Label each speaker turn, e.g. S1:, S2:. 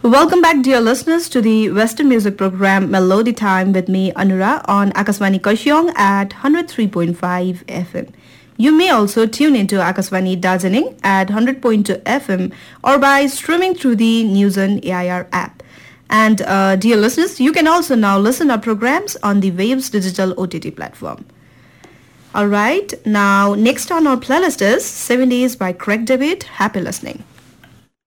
S1: Welcome back, dear listeners, to the Western music program Melody Time with me, Anura, on Akaswani Kashiong at 103.5 FM. You may also tune into Akaswani Darjeeling at 100.2 FM or by streaming through the News on AIR app. And dear listeners, you can also now listen our programs on the Waves Digital OTT platform. Alright, now next on our playlist is 7 Days by Craig David. Happy listening.